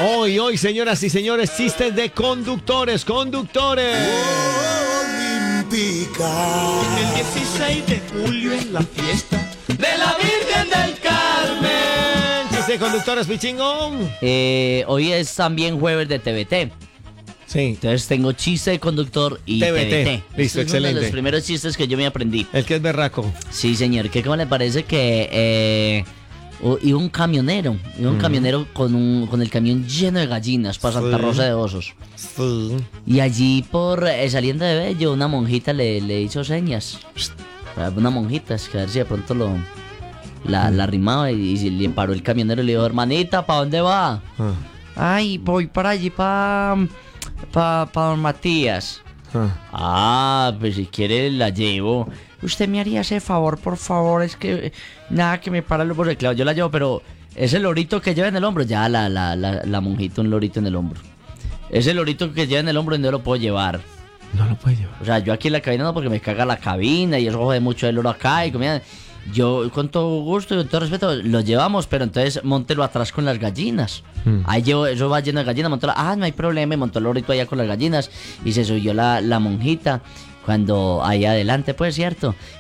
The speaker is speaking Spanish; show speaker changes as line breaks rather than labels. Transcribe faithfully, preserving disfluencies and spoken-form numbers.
Hoy, hoy, señoras y señores, chistes de conductores, conductores.
Olímpica.
El dieciséis de julio en la fiesta de la Virgen del Carmen.
Chiste de conductores, pichingón.
Eh, hoy es también jueves de T V T.
Sí.
Entonces tengo chiste de conductor y
T V T.
T V T.
Listo,
Este es uno
excelente.
de los primeros chistes que yo me aprendí.
El que es berraco.
Sí, señor. ¿Qué cómo le parece que eh, o- iba un camionero? Iba un camionero con un con el camión lleno de gallinas para Santa
Sí.
Rosa de Osos.
Sí.
Y allí por eh, saliendo de Bello, una monjita le, le hizo señas. Una monjita, es que a ver si de pronto lo la, la arrimaba y, y le paró el camionero y le dijo, hermanita, ¿para dónde va?
Ah,
Ay, voy para allí, para pa, pa don Matías.
ah.
Ah, pues si quiere la llevo. Usted me haría ese favor, por favor, es que nada que me para el hombro. Claro, yo la llevo, pero ese lorito que lleva en el hombro, ya la, la, la, la monjita un lorito en el hombro. Ese lorito que lleva en el hombro no lo puedo llevar.
No lo puede llevar.
O sea, yo aquí en la cabina no, porque me caga la cabina y eso jode mucho el oro acá y comida. Yo con todo gusto y con todo respeto lo llevamos, pero entonces móntelo atrás con las gallinas.
Mm.
Ahí llevo, eso va lleno de gallinas, montó ah, no hay problema, y montó el lorito allá con las gallinas y se subió la, la monjita cuando ahí adelante, pues cierto.